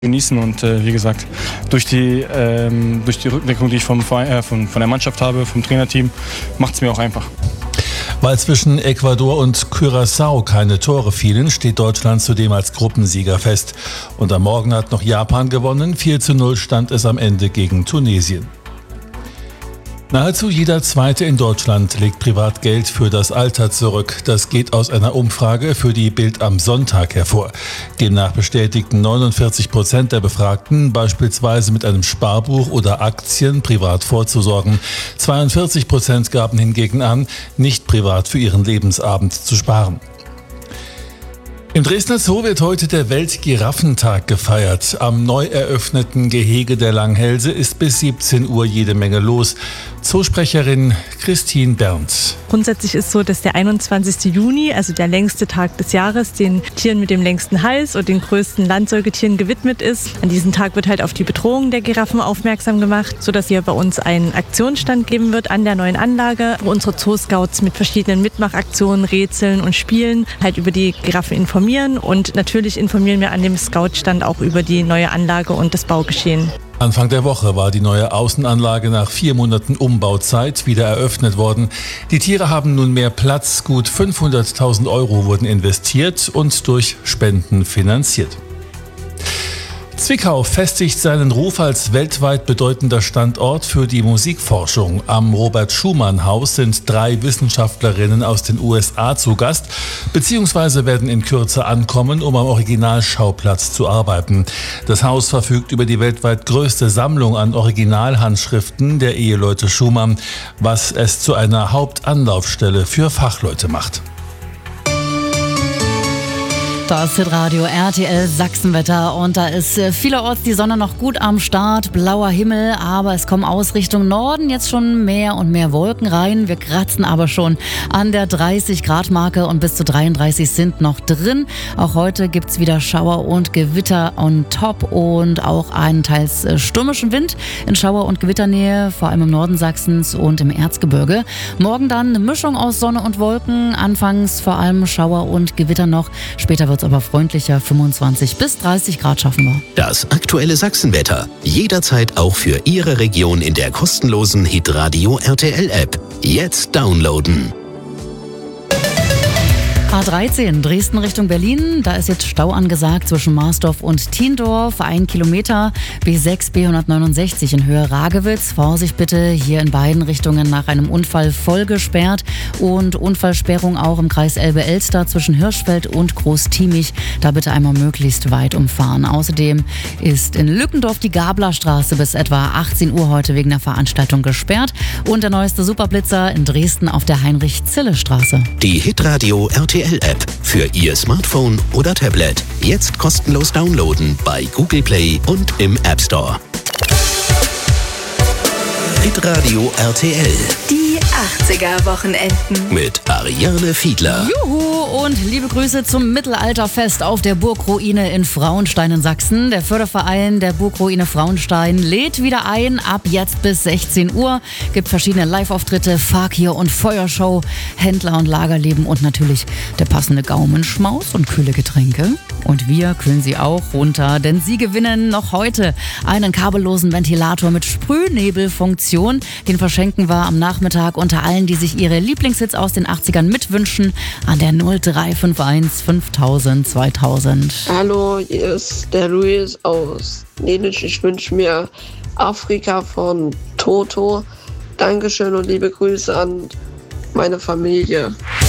genießen und wie gesagt, durch die Rückendeckung, die ich von der Mannschaft habe, vom Trainerteam, macht es mir auch einfach. Weil zwischen Ecuador und Curaçao keine Tore fielen, steht Deutschland zudem als Gruppensieger fest. Und am Morgen hat noch Japan gewonnen. 4:0 stand es am Ende gegen Tunesien. Nahezu jeder Zweite in Deutschland legt privat Geld für das Alter zurück. Das geht aus einer Umfrage für die Bild am Sonntag hervor. Demnach bestätigten 49% der Befragten, beispielsweise mit einem Sparbuch oder Aktien privat vorzusorgen. 42% gaben hingegen an, nicht privat für ihren Lebensabend zu sparen. Im Dresdner Zoo wird heute der Weltgiraffentag gefeiert. Am neu eröffneten Gehege der Langhälse ist bis 17 Uhr jede Menge los. Zoosprecherin Christine Berndt. Grundsätzlich ist so, dass der 21. Juni, also der längste Tag des Jahres, den Tieren mit dem längsten Hals und den größten Landsäugetieren gewidmet ist. An diesem Tag wird halt auf die Bedrohung der Giraffen aufmerksam gemacht, sodass hier bei uns einen Aktionsstand geben wird an der neuen Anlage, wo unsere Zooscouts mit verschiedenen Mitmachaktionen, Rätseln und Spielen halt über die Giraffen informieren. Und natürlich informieren wir an dem Scoutstand auch über die neue Anlage und das Baugeschehen. Anfang der Woche war die neue Außenanlage nach 4 Monaten Umbauzeit wieder eröffnet worden. Die Tiere haben nun mehr Platz. Gut 500.000 € wurden investiert und durch Spenden finanziert. Zwickau festigt seinen Ruf als weltweit bedeutender Standort für die Musikforschung. Am Robert-Schumann-Haus sind 3 Wissenschaftlerinnen aus den USA zu Gast, beziehungsweise werden in Kürze ankommen, um am Originalschauplatz zu arbeiten. Das Haus verfügt über die weltweit größte Sammlung an Originalhandschriften der Eheleute Schumann, was es zu einer Hauptanlaufstelle für Fachleute macht. Das Hitradio RTL Sachsenwetter und da ist vielerorts die Sonne noch gut am Start, blauer Himmel, aber es kommen aus Richtung Norden jetzt schon mehr und mehr Wolken rein. Wir kratzen aber schon an der 30-Grad-Marke und bis zu 33 sind noch drin. Auch heute gibt's wieder Schauer und Gewitter on top und auch einen teils stürmischen Wind in Schauer- und Gewitternähe, vor allem im Norden Sachsens und im Erzgebirge. Morgen dann eine Mischung aus Sonne und Wolken, anfangs vor allem Schauer und Gewitter noch, später wird's aber freundlicher, 25 bis 30 Grad schaffen wir. Das aktuelle Sachsenwetter. Jederzeit auch für Ihre Region in der kostenlosen Hitradio RTL App. Jetzt downloaden. A13, Dresden Richtung Berlin. Da ist jetzt Stau angesagt zwischen Marsdorf und Thiendorf. 1 Kilometer. B6, B169 in Höhe Ragewitz. Vorsicht bitte, hier in beiden Richtungen nach einem Unfall voll gesperrt. Und Unfallsperrung auch im Kreis Elbe-Elster zwischen Hirschfeld und Groß-Tiemich. Da bitte einmal möglichst weit umfahren. Außerdem ist in Lückendorf die Gablerstraße bis etwa 18 Uhr heute wegen der Veranstaltung gesperrt. Und der neueste Superblitzer in Dresden auf der Heinrich-Zille-Straße. Die Hitradio RTL App für Ihr Smartphone oder Tablet. Jetzt kostenlos downloaden bei Google Play und im App Store. Hitradio RTL. Die 80er-Wochenenden. Mit Ariane Fiedler. Juhu und liebe Grüße zum Mittelalterfest auf der Burgruine in Frauenstein in Sachsen. Der Förderverein der Burgruine Frauenstein lädt wieder ein. Ab jetzt bis 16 Uhr gibt verschiedene Live-Auftritte, Fakir und Feuershow, Händler und Lagerleben und natürlich der passende Gaumenschmaus und kühle Getränke. Und wir kühlen sie auch runter, denn sie gewinnen noch heute einen kabellosen Ventilator mit Sprühnebelfunktion. Den verschenken wir am Nachmittag unter allen, die sich ihre Lieblingshits aus den 80ern mitwünschen, an der 0351 5000 2000. Hallo, hier ist der Luis aus Dänisch. Ich wünsche mir Afrika von Toto. Dankeschön und liebe Grüße an meine Familie.